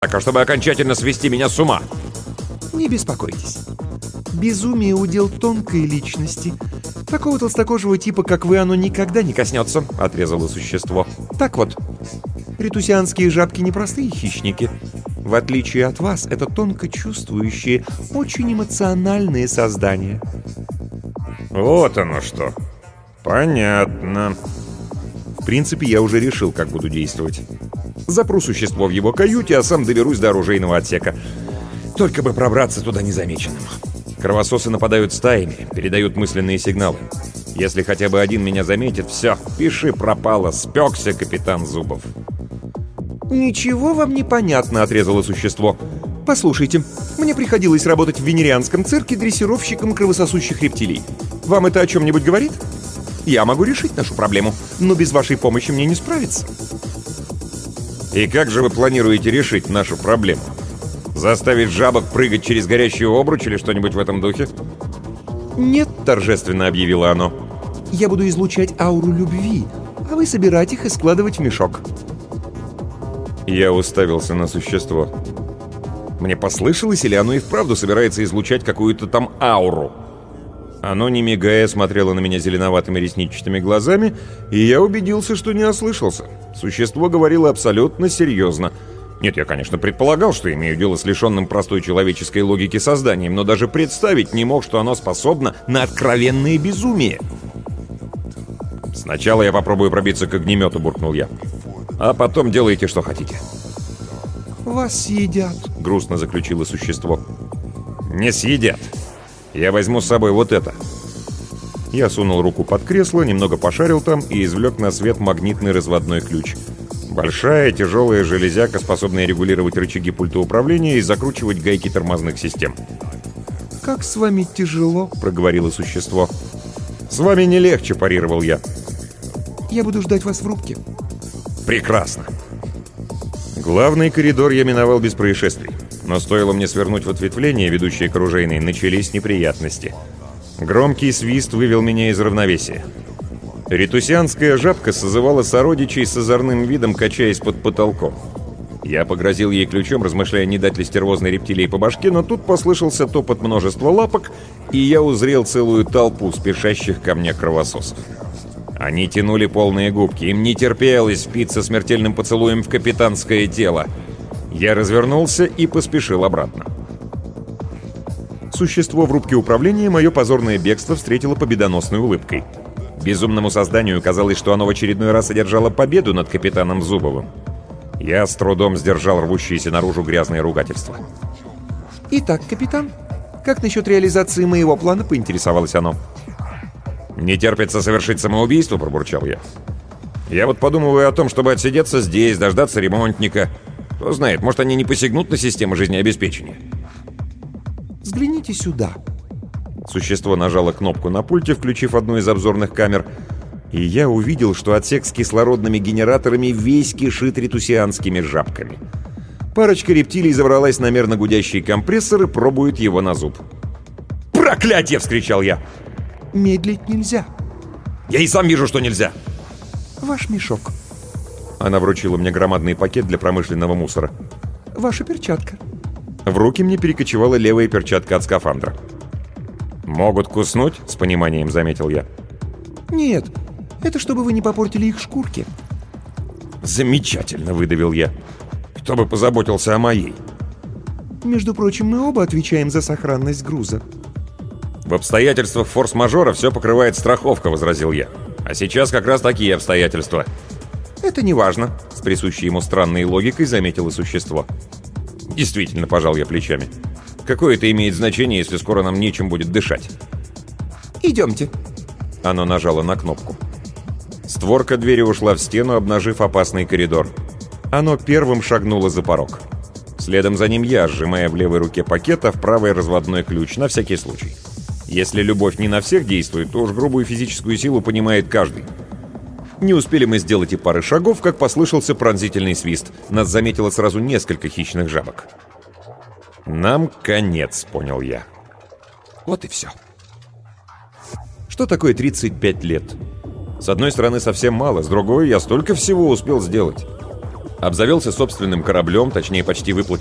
так, чтобы окончательно свести меня с ума. Не беспокойтесь. Безумие — удел тонкой личности. Такого толстокожего типа, как вы, оно никогда не коснется, — отрезало существо. Так вот, ретусианские жабки — непростые хищники. В отличие от вас, это тонко чувствующие, очень эмоциональные создания. Вот оно что. Понятно. В принципе, я уже решил, как буду действовать. Запру существо в его каюте, а сам доберусь до оружейного отсека. Только бы пробраться туда незамеченным. Кровососы нападают стаями, передают мысленные сигналы. Если хотя бы один меня заметит, все, пиши пропало, спекся капитан Зубов. «Ничего вам не понятно», — отрезало существо. «Послушайте, мне приходилось работать в венерианском цирке дрессировщиком кровососущих рептилий. Вам это о чем-нибудь говорит? Я могу решить нашу проблему, но без вашей помощи мне не справиться». И как же вы планируете решить нашу проблему? Заставить жабок прыгать через горящую обруч или что-нибудь в этом духе? «Нет», — торжественно объявило оно. «Я буду излучать ауру любви, а вы собирать их и складывать в мешок». Я уставился на существо. Мне послышалось, или оно и вправду собирается излучать какую-то там ауру? Оно, не мигая, смотрело на меня зеленоватыми ресничатыми глазами, и я убедился, что не ослышался. Существо говорило абсолютно серьезно. Нет, я, конечно, предполагал, что имею дело с лишенным простой человеческой логики созданием, но даже представить не мог, что оно способно на откровенное безумие. «Сначала я попробую пробиться к огнемету», — буркнул я. «А потом делайте, что хотите». «Вас съедят», — грустно заключило существо. «Не съедят. Я возьму с собой вот это». Я сунул руку под кресло, немного пошарил там и извлек на свет магнитный разводной ключ. Большая тяжелая железяка, способная регулировать рычаги пульта управления и закручивать гайки тормозных систем. «Как с вами тяжело», — проговорило существо. «С вами не легче», — парировал я. «Я буду ждать вас в рубке». «Прекрасно». Главный коридор я миновал без происшествий. Но стоило мне свернуть в ответвление, ведущее к оружейной, начались неприятности. Громкий свист вывел меня из равновесия. Ретусианская жабка созывала сородичей с озорным видом, качаясь под потолком. Я погрозил ей ключом, размышляя, не дать ли стервозной рептилии по башке, но тут послышался топот множества лапок, и я узрел целую толпу спешащих ко мне кровососов. Они тянули полные губки, им не терпелось впиться смертельным поцелуем в капитанское тело. Я развернулся и поспешил обратно. Существо в рубке управления мое позорное бегство встретило победоносной улыбкой. Безумному созданию казалось, что оно в очередной раз одержало победу над капитаном Зубовым. Я с трудом сдержал рвущиеся наружу грязные ругательства. «Итак, капитан, как насчет реализации моего плана?» — поинтересовалось оно. «Не терпится совершить самоубийство», — пробурчал я. «Я вот подумываю о том, чтобы отсидеться здесь, дождаться ремонтника. Кто знает, может, они не посягнут на систему жизнеобеспечения». «Взгляните сюда». Существо нажало кнопку на пульте, включив одну из обзорных камер, и я увидел, что отсек с кислородными генераторами весь кишит ретусианскими жабками. Парочка рептилий забралась на мерно гудящий компрессор и пробует его на зуб. «Проклятье!» — вскричал я. «Медлить нельзя». «Я и сам вижу, что нельзя». «Ваш мешок». Она вручила мне громадный пакет для промышленного мусора. «Ваша перчатка». В руки мне перекочевала левая перчатка от скафандра. «Могут куснуть?» — с пониманием заметил я. «Нет, это чтобы вы не попортили их шкурки». «Замечательно!» — выдавил я. «Кто бы позаботился о моей?» «Между прочим, мы оба отвечаем за сохранность груза». «В обстоятельствах форс-мажора все покрывает страховка», — возразил я. «А сейчас как раз такие обстоятельства». «Это не важно», — с присущей ему странной логикой заметило существо. «Действительно», — пожал я плечами. «Какое это имеет значение, если скоро нам нечем будет дышать?» «Идемте». Оно нажало на кнопку. Створка двери ушла в стену, обнажив опасный коридор. Оно первым шагнуло за порог. Следом за ним я, сжимая в левой руке пакет, а в правой разводной ключ, на всякий случай. Если любовь не на всех действует, то уж грубую физическую силу понимает каждый. Не успели мы сделать и пары шагов, как послышался пронзительный свист. Нас заметило сразу несколько хищных жабок. «Нам конец», — понял я. Вот и все. Что такое 35 лет? С одной стороны, совсем мало, с другой, я столько всего успел сделать. Обзавелся собственным кораблем, точнее, почти выплатил